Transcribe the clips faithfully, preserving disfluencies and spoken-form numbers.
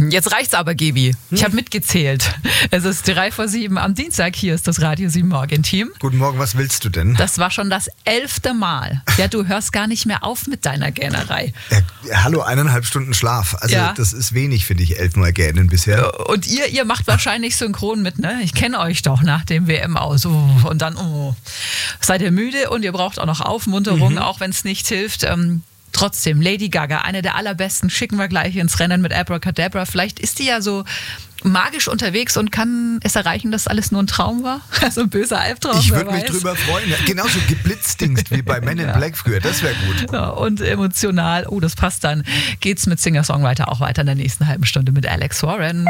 Jetzt reicht's aber, Gebi. Ich habe mitgezählt. Es ist drei vor sieben am Dienstag. Hier ist das Radio sieben Morgen-Team. Guten Morgen, was willst du denn? Das war schon das elfte Mal. Ja, du hörst gar nicht mehr auf mit deiner Gähnerei. Ja, hallo, eineinhalb Stunden Schlaf. Also ja. Das ist wenig, finde ich, elfmal gähnen bisher. Und ihr, ihr macht wahrscheinlich synchron mit, ne? Ich kenne euch doch nach dem W M aus. Und dann, oh, seid ihr müde und ihr braucht auch noch Aufmunterung, mhm. auch wenn es nicht hilft. Ähm, Trotzdem, Lady Gaga, eine der allerbesten, schicken wir gleich ins Rennen mit Abracadabra. Vielleicht ist die ja so magisch unterwegs und kann es erreichen, dass alles nur ein Traum war. Also ein böser Albtraum. Ich würde mich drüber freuen. Ja, genauso geblitzdingst wie bei Men in ja. Black früher. Das wäre gut. Ja, und emotional, oh, das passt dann. Geht's mit Singer-Songwriter auch weiter in der nächsten halben Stunde mit Alex Warren.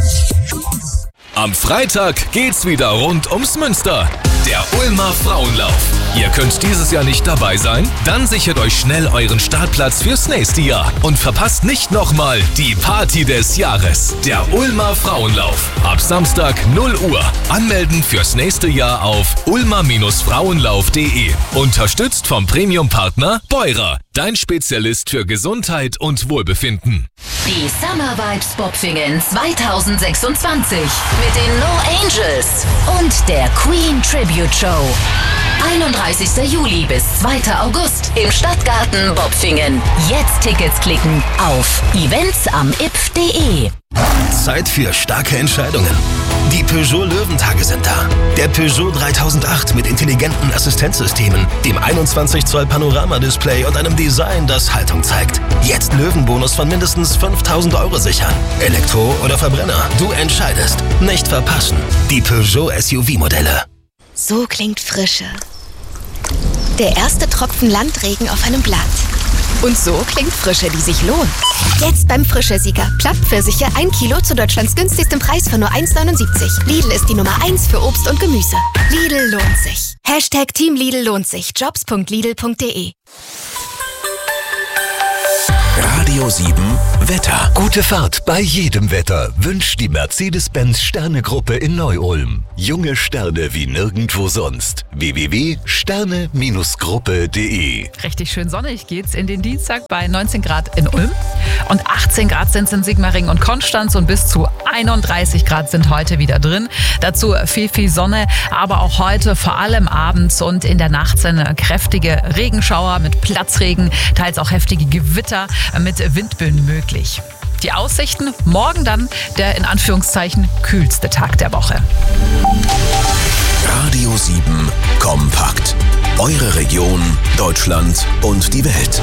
Am Freitag geht's wieder rund ums Münster. Der Ulmer Frauenlauf. Ihr könnt dieses Jahr nicht dabei sein? Dann sichert euch schnell euren Startplatz fürs nächste Jahr. Und verpasst nicht nochmal die Party des Jahres. Der Ulmer Frauenlauf. Ab Samstag null Uhr. Anmelden fürs nächste Jahr auf ulmer Frauenlauf punkt de. Unterstützt vom Premium-Partner Beurer. Dein Spezialist für Gesundheit und Wohlbefinden. Die Summer Vibes Bopfingen zwanzig sechsundzwanzig mit den No Angels und der Queen Tribute Show. einunddreißigster Juli bis zweiter August im Stadtgarten Bopfingen. Jetzt Tickets klicken auf events am i p f punkt de. Zeit für starke Entscheidungen. Die Peugeot Löwentage sind da. Der Peugeot dreitausendacht mit intelligenten Assistenzsystemen, dem einundzwanzig Zoll Panoramadisplay und einem Design, das Haltung zeigt. Jetzt Löwenbonus von mindestens fünftausend Euro sichern. Elektro oder Verbrenner, du entscheidest. Nicht verpassen. Die Peugeot S U V-Modelle. So klingt Frische. Der erste Tropfen Landregen auf einem Blatt. Und so klingt Frische, die sich lohnt. Jetzt beim Frische-Sieger. Plattpfirsiche ein Kilo zu Deutschlands günstigstem Preis von nur eins neunundsiebzig. Lidl ist die Nummer eins für Obst und Gemüse. Lidl lohnt sich. Hashtag Team Lidl lohnt sich. jobs punkt lidl punkt de. Radio sieben Wetter. Gute Fahrt bei jedem Wetter wünscht die Mercedes-Benz Sterne-Gruppe in Neu-Ulm. Junge Sterne wie nirgendwo sonst. w w w punkt sterne Gruppe punkt de. Richtig schön sonnig geht's in den Dienstag bei neunzehn Grad in Ulm. Und achtzehn Grad sind es in Sigmaringen und Konstanz und bis zu einunddreißig Grad sind heute wieder drin. Dazu viel, viel Sonne, aber auch heute vor allem abends und in der Nacht sind kräftige Regenschauer mit Platzregen, teils auch heftige Gewitter mit Windböen möglich. Die Aussichten, morgen dann der in Anführungszeichen kühlste Tag der Woche. Radio sieben kompakt. Eure Region, Deutschland und die Welt.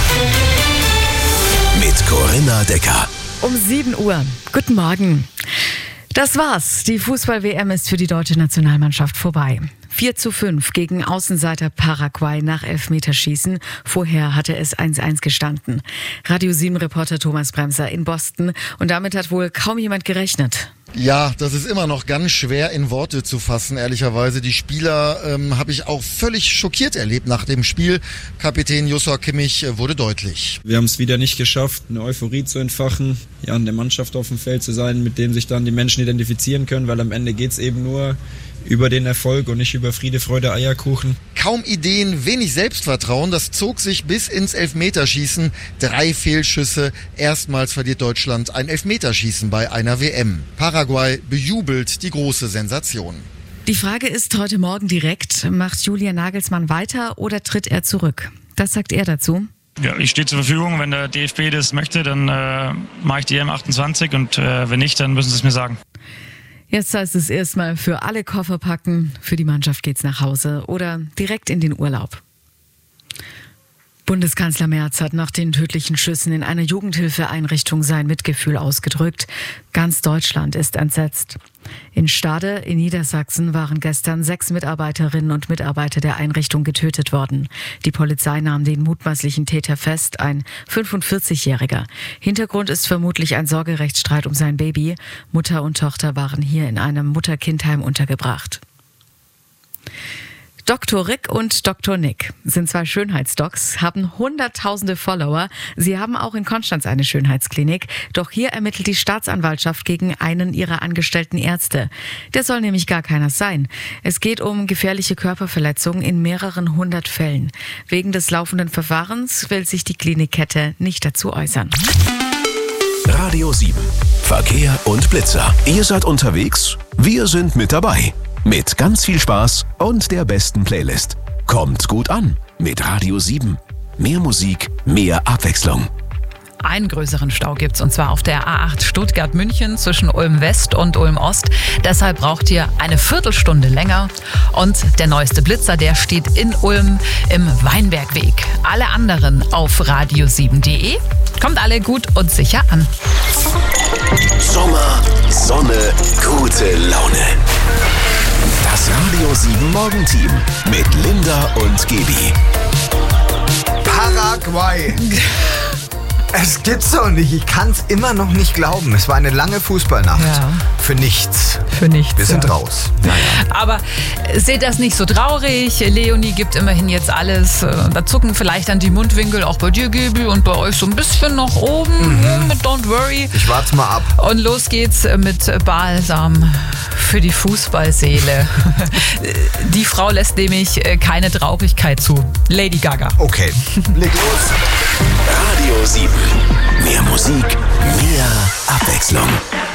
Mit Corinna Decker. Um sieben Uhr. Guten Morgen. Das war's. Die Fußball-W M ist für die deutsche Nationalmannschaft vorbei. vier zu fünf gegen Außenseiter Paraguay nach Elfmeterschießen. Vorher hatte es eins eins gestanden. Radio sieben Reporter Thomas Bremser in Boston. Und damit hat wohl kaum jemand gerechnet. Ja, das ist immer noch ganz schwer in Worte zu fassen, ehrlicherweise. Die Spieler ähm, habe ich auch völlig schockiert erlebt nach dem Spiel. Kapitän Joshua Kimmich äh, wurde deutlich. Wir haben es wieder nicht geschafft, eine Euphorie zu entfachen, ja, in der Mannschaft auf dem Feld zu sein, mit dem sich dann die Menschen identifizieren können, weil am Ende geht es eben nur über den Erfolg und nicht über Friede, Freude, Eierkuchen. Kaum Ideen, wenig Selbstvertrauen, das zog sich bis ins Elfmeterschießen. Drei Fehlschüsse, erstmals verliert Deutschland ein Elfmeterschießen bei einer W M. Paraguay bejubelt die große Sensation. Die Frage ist heute Morgen direkt, macht Julian Nagelsmann weiter oder tritt er zurück? Das sagt er dazu. Ja, ich stehe zur Verfügung, wenn der D F B das möchte, dann äh, mache ich die E M achtundzwanzig und äh, wenn nicht, dann müssen sie es mir sagen. Jetzt heißt es erstmal für alle Koffer packen, für die Mannschaft geht's nach Hause oder direkt in den Urlaub. Bundeskanzler Merz hat nach den tödlichen Schüssen in einer Jugendhilfeeinrichtung sein Mitgefühl ausgedrückt. Ganz Deutschland ist entsetzt. In Stade in Niedersachsen waren gestern sechs Mitarbeiterinnen und Mitarbeiter der Einrichtung getötet worden. Die Polizei nahm den mutmaßlichen Täter fest, ein fünfundvierzigjähriger. Hintergrund ist vermutlich ein Sorgerechtsstreit um sein Baby. Mutter und Tochter waren hier in einem Mutter-Kind-Heim untergebracht. Doktor Rick und Doktor Nick sind zwei Schönheitsdocs, haben hunderttausende Follower. Sie haben auch in Konstanz eine Schönheitsklinik. Doch hier ermittelt die Staatsanwaltschaft gegen einen ihrer angestellten Ärzte. Der soll nämlich gar keiner sein. Es geht um gefährliche Körperverletzungen in mehreren hundert Fällen. Wegen des laufenden Verfahrens will sich die Klinikkette nicht dazu äußern. Radio sieben. Verkehr und Blitzer. Ihr seid unterwegs? Wir sind mit dabei. Mit ganz viel Spaß und der besten Playlist. Kommt gut an mit Radio sieben. Mehr Musik, mehr Abwechslung. Einen größeren Stau gibt's, und zwar auf der A acht Stuttgart-München zwischen Ulm West und Ulm Ost. Deshalb braucht ihr eine Viertelstunde länger. Und der neueste Blitzer, der steht in Ulm im Weinbergweg. Alle anderen auf radio sieben punkt de. Kommt alle gut und sicher an. Sommer, Sonne, gute Laune. Das Radio sieben Morgenteam mit Linda und Gaby. Paraguay. Es gibt's doch nicht. Ich kann's immer noch nicht glauben. Es war eine lange Fußballnacht. Ja. Für nichts. Für nichts. Wir sind ja. raus. Naja. Aber seht das nicht so traurig. Leonie gibt immerhin jetzt alles. Da zucken vielleicht dann die Mundwinkel, auch bei dir, Gaby, und bei euch so ein bisschen nach oben. Mhm. Mit Don't Worry. Ich warte mal ab. Und los geht's mit Balsam für die Fußballseele. Die Frau lässt nämlich keine Traurigkeit zu. Lady Gaga. Okay, leg los. Radio sieben. Mehr Musik, mehr Abwechslung.